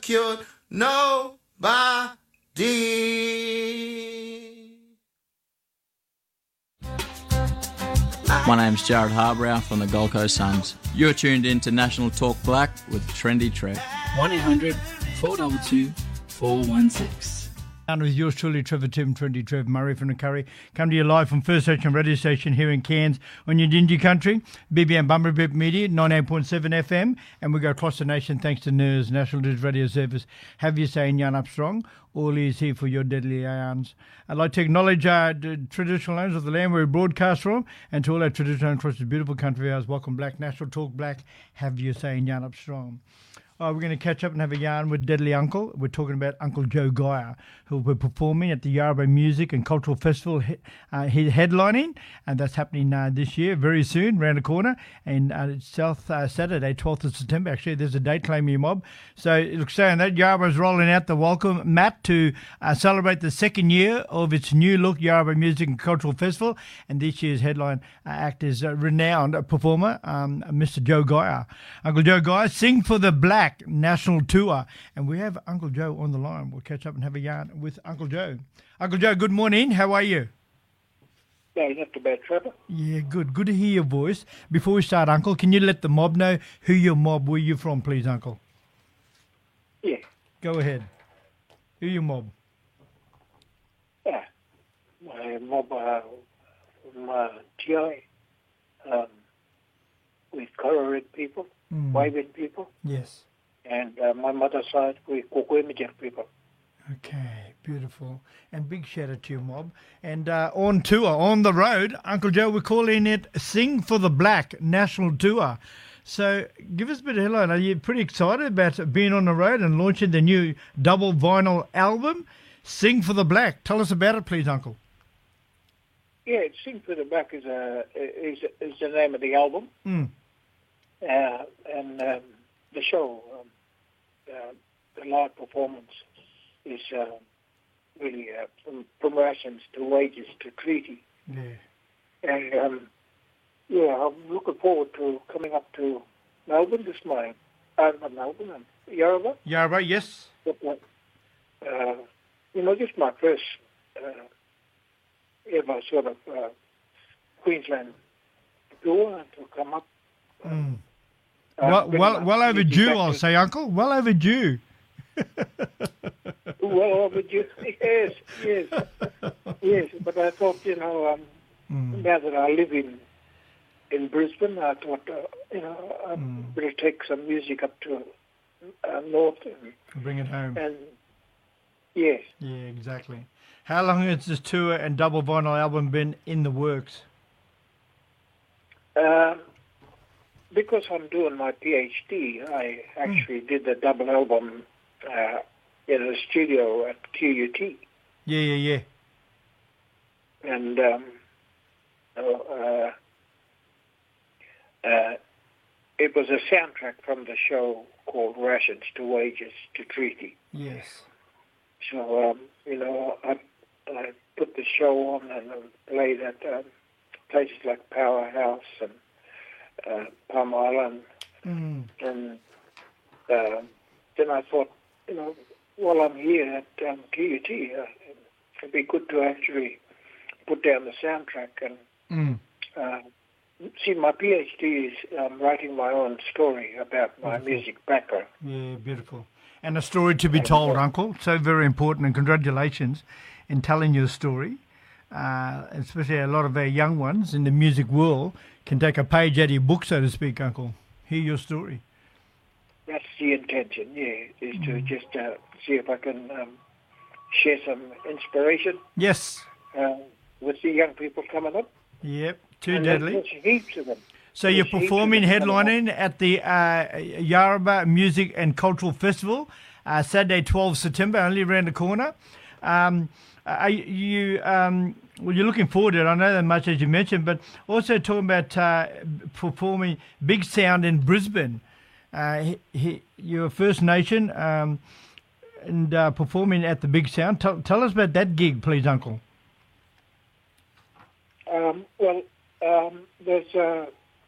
cured nobody. My name's Jared Harbrow from the Gold Coast Suns. You're tuned in to National Talk Black with Trendy Trev. 1-800-422-416. And with yours truly, Trevor Tim, Trendy Trev Murray from the Curry. Come to you live from First Section Radio Station here in Cairns on your Dingy Country, BBM Bumblebee Media, 98.7 FM, and we go across the nation thanks to NERS, National News Radio Service. Have you saying Yarn Up Strong? All is here for your deadly yarns. I'd like to acknowledge the traditional owners of the land where we broadcast from, and to all our traditional owners across this beautiful country of ours. Welcome Black, National Talk Black. Have you saying Yarn Up Strong? We're going to catch up and have a yarn with Deadly Uncle. We're talking about Uncle Joe Geyer, who will be performing at the Yarrabah Music and Cultural Festival, headlining, and that's happening this year, very soon, round the corner, and it's Saturday, 12th of September. Actually, there's a date, claim your mob. So, saying that, Yarrabah's rolling out the welcome mat to celebrate the second year of its new look Yarrabah Music and Cultural Festival, and this year's headline act is renowned performer, Mr. Joe Geyer. Uncle Joe Geyer, Sing for the Black National Tour, and we have Uncle Joe on the line. We'll catch up and have a yarn with Uncle Joe. Uncle Joe, good morning. How are you? Yeah, not too bad, Trevor. Yeah, good. Good to hear your voice. Before we start, Uncle, can you let the mob know who your mob, where you're from, please, Uncle? Yeah. Go ahead. Who your mob? Yeah. My mob from TI, with Kororit people, Waiben people. Yes. And my mother's side, with Kokwemijak people. Okay, beautiful. And big shout out to your mob. And on tour, on the road, Uncle Joe, we're calling it Sing for the Black National Tour. So give us a bit of headline. Are you pretty excited about being on the road and launching the new double vinyl album, Sing for the Black? Tell us about it, please, Uncle. Yeah, Sing for the Black is the name of the album. And the show, the live performance is really from rations to wages to treaty. Yeah. And I'm looking forward to coming up to Melbourne this morning. Not Melbourne, Yarrabah. Yarrabah, yes. Just my first ever sort of Queensland tour to come up. Well overdue, I'll say, Uncle. Well overdue. Well overdue, yes. Yes, but I thought, now that I live in Brisbane, I thought, I'm going to take some music up to north. And bring it home. And yes. Yeah, exactly. How long has this tour and double vinyl album been in the works? Because I'm doing my PhD, I actually did the double album in a studio at QUT. Yeah. And it was a soundtrack from the show called Rations to Wages to Treaty. Yes. So, I put the show on and played at places like Powerhouse and Palm Island. And then I thought, while I'm here at QUT, it'd be good to actually put down the soundtrack and see, my PhD is writing my own story about my music background. Yeah, beautiful. And a story to be told, Uncle. So very important, and congratulations in telling your story. Especially a lot of our young ones in the music world can take a page out of your book, so to speak, Uncle. Hear your story. That's the intention, is to just see if I can share some inspiration. Yes. With the young people coming up. Yep, too deadly. There's heaps of them. So you're performing, headlining at the Yarrabah Music and Cultural Festival, Saturday, 12 September, only around the corner. Are you you're looking forward to it, I know that much as you mentioned, but also talking about performing Big Sound in Brisbane. You're a First Nation and performing at the Big Sound. Tell us about that gig, please, Uncle. There's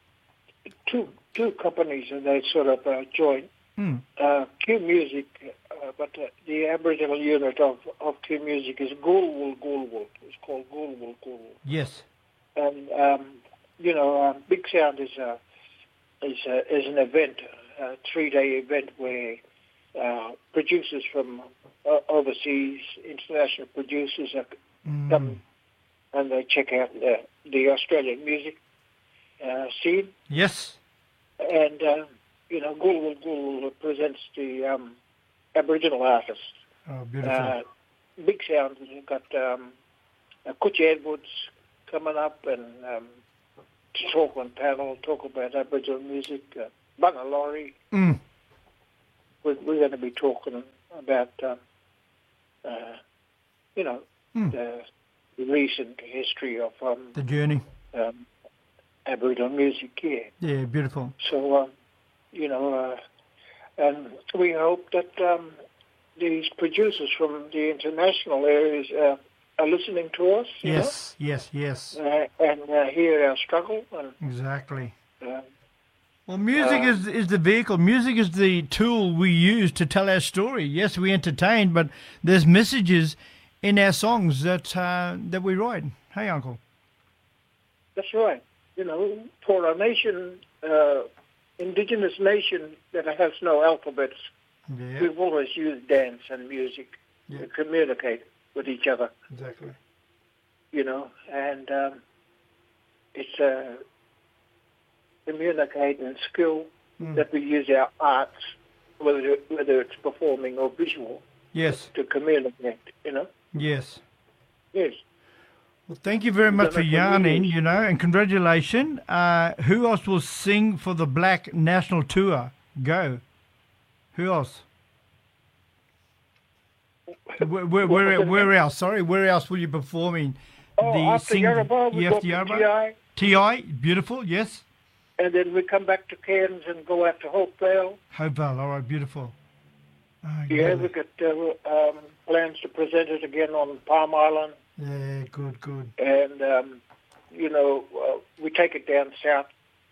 two companies and they sort of join. Q Music but the Aboriginal unit of Q Music is Gulwul Gulwul. It's called Gulwul Gulwul. Yes. And Big Sound is an event, a 3-day event where producers from overseas, international producers, come and they check out the Australian music scene. Yes. And Gulwul Gulwul presents the Aboriginal artists. Oh, beautiful. Big Sound, we've got Kutch Edwards coming up and to talk on panel, talk about Aboriginal music. Bunga Laurie. We're going to be talking about, the recent history of the journey. Aboriginal music here. Yeah, beautiful. So, and we hope that these producers from the international areas are listening to us. Yes. And hear our struggle. And, exactly. Well, music is the vehicle. Music is the tool we use to tell our story. Yes, we entertain, but there's messages in our songs that we write. Hey, Uncle. That's right. For a nation, indigenous nation that has no alphabets, we've always used dance and music to communicate with each other. Exactly. And it's a communicating skill that we use our arts, whether it's performing or visual, yes, to communicate, Yes. Yes. Well, thank you very much for yarning, and congratulations. Who else will sing for the Black National Tour? Go. Who else? Where else? Sorry, where else will you be performing? After Yarrabah, we go to TI. TI, beautiful, yes. And then we come back to Cairns and go out to Hopevale. Hopevale, all right, beautiful. Oh, yeah, we've got plans to present it again on Palm Island. Yeah, good. And, we take it down south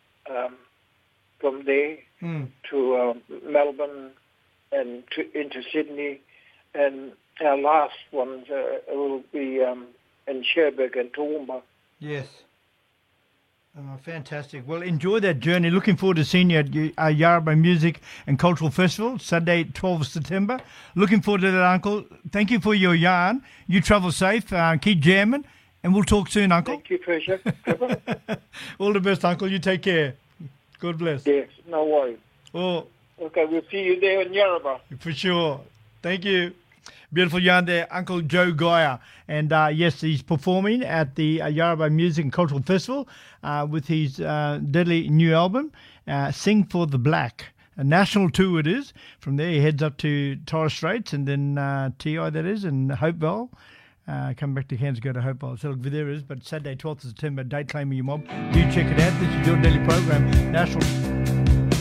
from there to Melbourne and into Sydney. And our last ones will be in Cherbourg and Toowoomba. Yes. Oh, fantastic. Well, enjoy that journey. Looking forward to seeing you at Yarrabah Music and Cultural Festival, Saturday, 12th September. Looking forward to that, Uncle. Thank you for your yarn. You travel safe. Keep jamming, and we'll talk soon, Uncle. Thank you, Treasure. All the best, Uncle. You take care. God bless. Yes, no worries. Oh. Okay, we'll see you there in Yarrabah. For sure. Thank you. Beautiful yarn there, Uncle Joe Geyer. And yes, he's performing at the Yarrabah Music and Cultural Festival with his deadly new album, Sing for the Black. A national tour it is. From there he heads up to Torres Straits and then TI, that is, and Hopevale. Come back to Cairns, go to Hopevale. So look, there it is. But Saturday, 12th of September, date claiming your mob. Do check it out. This is your daily program, National...